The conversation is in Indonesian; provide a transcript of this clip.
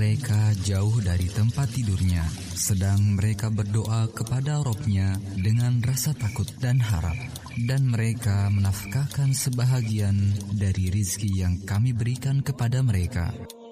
mereka jauh dari tempat tidurnya, sedang mereka berdoa kepada Rabb-nya dengan rasa takut dan harap. Dan mereka menafkahkan sebahagian dari rizki yang kami berikan kepada mereka.